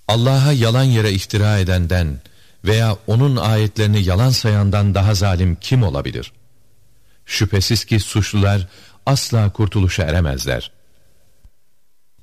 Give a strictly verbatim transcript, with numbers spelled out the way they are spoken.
Allah'a yalan yere iftira edenden veya onun ayetlerini yalan sayandan daha zalim kim olabilir? Şüphesiz ki suçlular asla kurtuluşa eremezler.